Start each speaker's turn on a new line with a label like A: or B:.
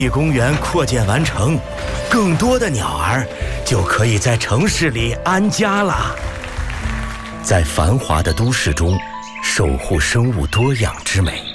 A: 公园扩建完成，更多的鸟儿就可以在城市里安家了。在繁华的都市中，守护生物多样之美。